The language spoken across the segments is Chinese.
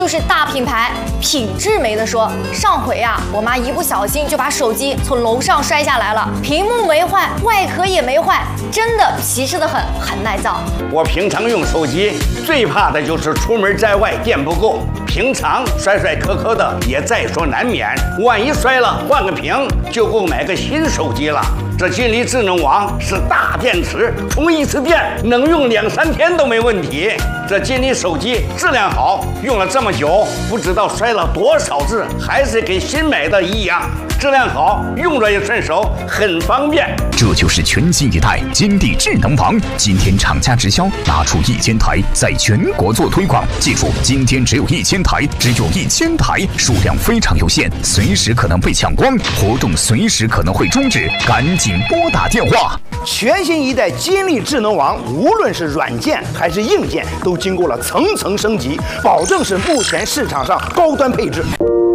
就是大品牌，品质没得说。上回呀，我妈一不小心就把手机从楼上摔下来了，屏幕没坏，外壳也没坏，真的皮实得很，很耐造。 我平常用手机最怕的就是出门在外电不够，平常摔摔磕磕的也在所难免，万一摔了换个屏就够买个新手机了。这金立智能王是大电池，充一次电能用2、3天都没问题。这金立手机质量好，用了这么久，不知道摔了多少次，还是跟新买的一样。质量好，用着也顺手，很方便。 这就是全新一代金立智能王。今天厂家直销拿出1000台，在全国做推广。记住，今天只有1000台，只有1000台，数量非常有限，随时可能被抢光，活动随时可能会终止，赶紧拨打电话。 全新一代金立智能王，无论是软件还是硬件，都经过了层层升级，保证是目前市场上高端配置。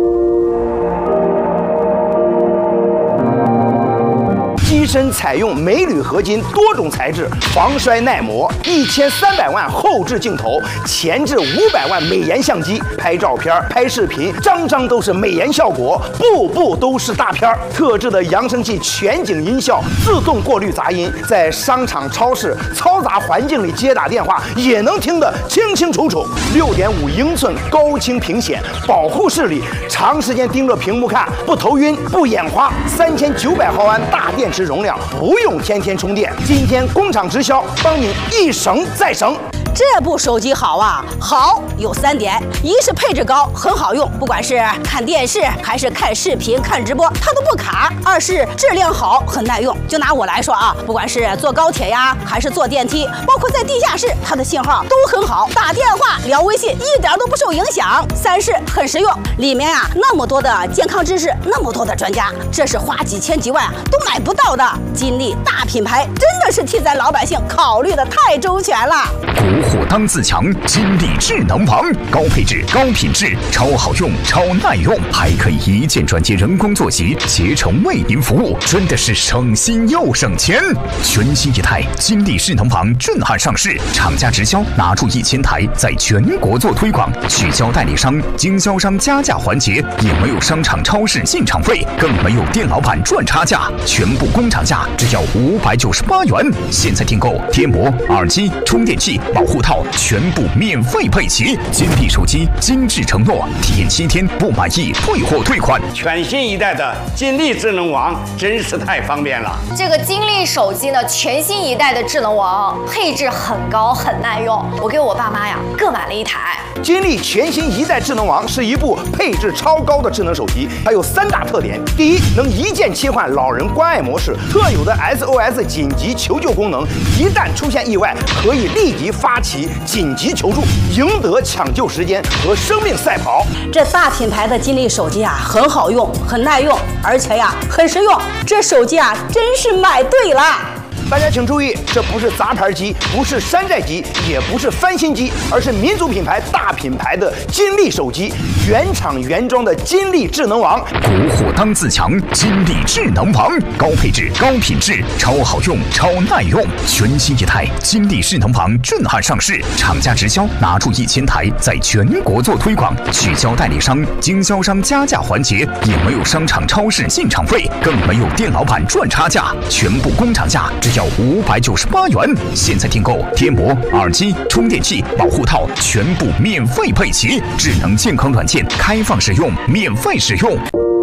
机身采用镁铝合金多种材质，防摔耐磨，1300万后置镜头，前置500万美颜相机，拍照片、拍视频，张张都是美颜效果，步步都是大片。特制的扬声器全景音效，自动过滤杂音，在商场、超市嘈杂环境里接打电话也能听得清清楚楚。6.5英寸高清屏显，保护视力，长时间盯着屏幕看不头晕不眼花。3900毫安大电池容量，不用天天充电。今天工厂直销，帮你一省再省。 这部手机好啊，好有3点：一是配置高，很好用，不管是看电视还是看视频、看直播，它都不卡；二是质量好，很耐用。就拿我来说啊，不管是坐高铁呀，还是坐电梯，包括在地下室，它的信号都很好，打电话、聊微信一点都不受影响。三是很实用，里面啊那么多的健康知识，那么多的专家，这是花几千几万都买不到的。金立大品牌真的是替咱老百姓考虑的太周全了。 国货当自强，金立智能王，高配置、高品质，超好用、超耐用，还可以一键转接人工坐席，携程为您服务，真的是省心又省钱。全新一代金立智能王震撼上市，厂家直销拿出1000台，在全国做推广，取消代理商、经销商加价环节，也没有商场、超市进场费，更没有店老板赚差价，全部工厂价只要598元。现在订购贴膜、耳机、充电器、保护套全部免费配齐。金立手机精致承诺，体验7天，不满意退货退款。 全新一代的金立智能王真是太方便了。 这个金立手机呢，全新一代的智能王，配置很高，很耐用。我给我爸妈呀各买了1台。 金立全新一代智能王是一部配置超高的智能手机，它有3大特点：第一，能一键切换老人关爱模式，特有的 SOS 紧急求救功能，一旦出现意外，可以立即发起紧急求助，赢得抢救时间和生命赛跑。 这大品牌的金立手机啊，很好用，很耐用，而且呀很实用。这手机啊，真是买对了。 大家请注意，这不是杂牌机，不是山寨机，也不是翻新机，而是民族品牌、大品牌的金立手机，原厂原装的金立智能王。 国货当自强，金立智能王，高配置、高品质，超好用、超耐用。全新一代金立智能王震撼上市，厂家直销拿出1000台，在全国做推广，取消代理商、经销商加价环节，也没有商场、超市进场费，更没有店老板赚差价，全部工厂价只要598元。现在订购贴膜、耳机、充电器、保护套全部免费配齐，智能健康软件开放使用，免费使用。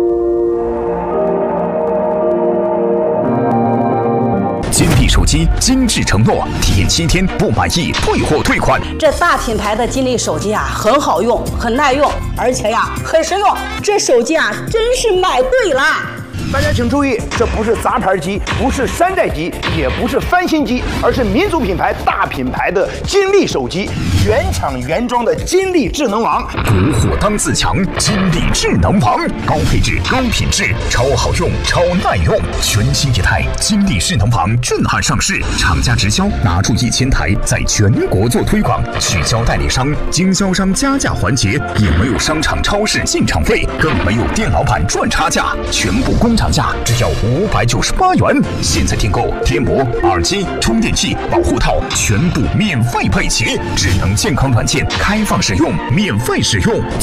金立手机精致承诺，体验7天，不满意退货退款。 这大品牌的金立手机啊，很好用，很耐用，而且呀很实用。这手机啊，真是买对了。 大家请注意，这不是杂牌机，不是山寨机，也不是翻新机，而是民族品牌、大品牌的金立手机，原厂原装的金立智能王。 国货当自强，金立智能王，高配置、高品质，超好用、超耐用。全新一代金立智能王震撼上市，厂家直销拿出1000台，在全国做推广，取消代理商、经销商加价环节，也没有商场、超市进场费，更没有店老板赚差价，全部工商场价只要598元。现在订购，贴膜、耳机、充电器、保护套全部免费配齐，智能健康软件开放使用，免费使用。